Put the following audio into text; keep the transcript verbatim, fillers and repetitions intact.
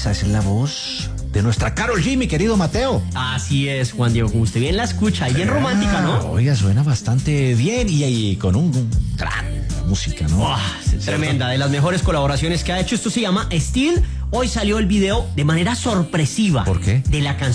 esa es la voz de nuestra Karol G, mi querido Mateo. Así es, Juan Diego, como usted bien la escucha, y bien ah, romántica, ¿no? Oiga, suena bastante bien y, y con un, un gran música, ¿no? Oh, tremenda, de las mejores colaboraciones que ha hecho. Esto se llama Still. Hoy salió el video de manera sorpresiva. ¿Por qué? De la canción.